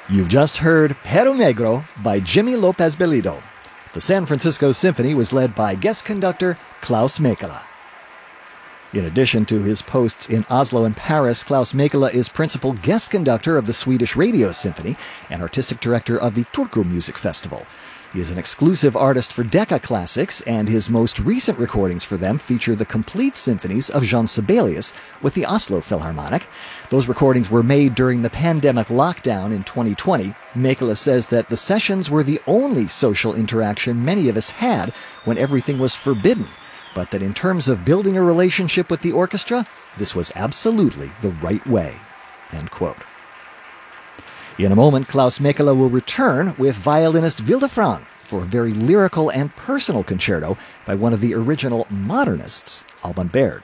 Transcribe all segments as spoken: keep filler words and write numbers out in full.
You've just heard Perro Negro by Jimmy Lopez Bellido. The San Francisco Symphony was led by guest conductor Klaus Mäkelä. In addition to his posts in Oslo and Paris, Klaus Mäkelä is principal guest conductor of the Swedish Radio Symphony and artistic director of the Turku Music Festival. He is an exclusive artist for Decca Classics, and his most recent recordings for them feature the complete symphonies of Jean Sibelius with the Oslo Philharmonic. Those recordings were made during the pandemic lockdown in twenty twenty. Mäkelä says that the sessions were the only social interaction many of us had when everything was forbidden, but that in terms of building a relationship with the orchestra, this was absolutely the right way. End quote. In a moment, Klaus Mäkelä will return with violinist Vilde Frang for a very lyrical and personal concerto by one of the original modernists, Alban Berg.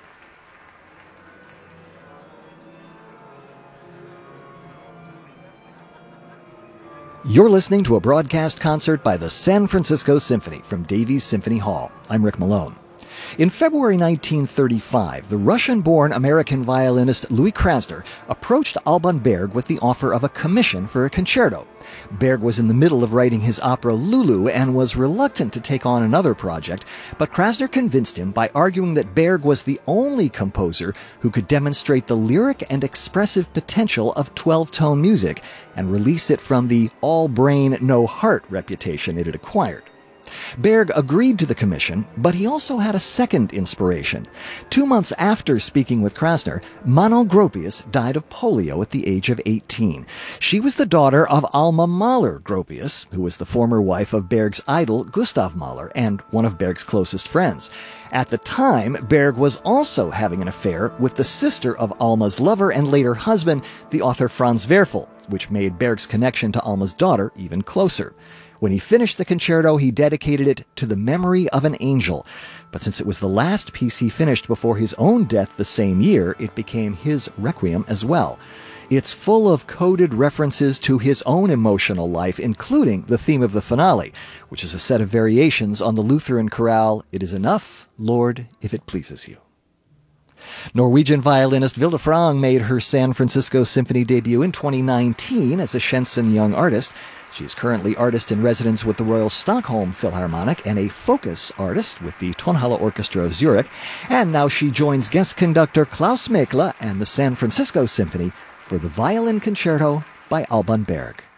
You're listening to a broadcast concert by the San Francisco Symphony from Davies Symphony Hall. I'm Rick Malone. In February nineteen thirty-five, the Russian-born American violinist Louis Krasner approached Alban Berg with the offer of a commission for a concerto. Berg was in the middle of writing his opera Lulu and was reluctant to take on another project, but Krasner convinced him by arguing that Berg was the only composer who could demonstrate the lyric and expressive potential of twelve-tone music and release it from the all-brain, no-heart reputation it had acquired. Berg agreed to the commission, but he also had a second inspiration. Two months after speaking with Krasner, Manon Gropius died of polio at the age of eighteen. She was the daughter of Alma Mahler Gropius, who was the former wife of Berg's idol Gustav Mahler and one of Berg's closest friends. At the time, Berg was also having an affair with the sister of Alma's lover and later husband, the author Franz Werfel, which made Berg's connection to Alma's daughter even closer. When he finished the concerto, he dedicated it to the memory of an angel. But since it was the last piece he finished before his own death the same year, it became his requiem as well. It's full of coded references to his own emotional life, including the theme of the finale, which is a set of variations on the Lutheran chorale, "It is enough, Lord, if it pleases you." Norwegian violinist Vilde Frang made her San Francisco Symphony debut in twenty nineteen as a Shensen Young Artist. She is currently artist-in-residence with the Royal Stockholm Philharmonic and a focus artist with the Tonhalle Orchestra of Zurich. And now she joins guest conductor Klaus Mäkelä and the San Francisco Symphony for the violin concerto by Alban Berg.